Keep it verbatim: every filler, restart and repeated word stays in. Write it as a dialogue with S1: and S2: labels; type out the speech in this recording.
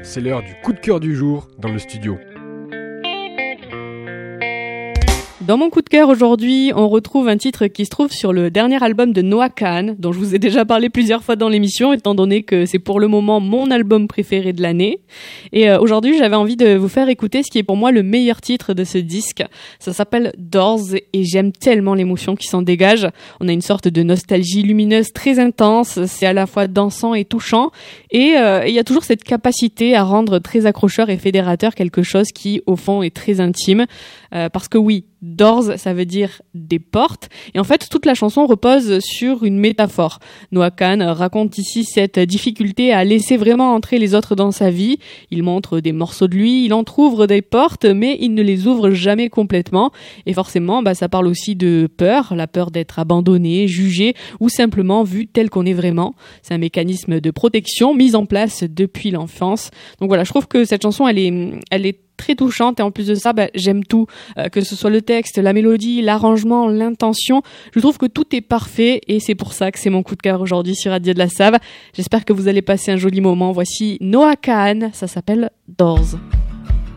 S1: c'est l'heure du coup de cœur du jour dans le studio.
S2: Dans mon coup de cœur aujourd'hui, on retrouve un titre qui se trouve sur le dernier album de Noah Kahan, dont je vous ai déjà parlé plusieurs fois dans l'émission, étant donné que c'est pour le moment mon album préféré de l'année. Et euh, aujourd'hui, j'avais envie de vous faire écouter ce qui est pour moi le meilleur titre de ce disque. Ça s'appelle Doors et j'aime tellement l'émotion qui s'en dégage. On a une sorte de nostalgie lumineuse très intense, c'est à la fois dansant et touchant. Et euh, il y a toujours cette capacité à rendre très accrocheur et fédérateur quelque chose qui, au fond, est très intime. Euh, parce que oui, Doors, ça veut dire des portes. Et en fait, toute la chanson repose sur une métaphore. Noah Kahan raconte ici cette difficulté à laisser vraiment entrer les autres dans sa vie. Il montre des morceaux de lui, il entrouvre des portes, mais il ne les ouvre jamais complètement. Et forcément, bah, ça parle aussi de peur, la peur d'être abandonné, jugé ou simplement vu tel qu'on est vraiment. C'est un mécanisme de protection mis en place depuis l'enfance. Donc voilà, je trouve que cette chanson, elle est, elle est très touchante et en plus de ça, bah, j'aime tout, euh, que ce soit le texte, la mélodie, l'arrangement, l'intention. Je trouve que tout est parfait et c'est pour ça que c'est mon coup de cœur aujourd'hui sur Radio de la Save. J'espère que vous allez passer un joli moment. Voici Noah Kahan, ça s'appelle Doors.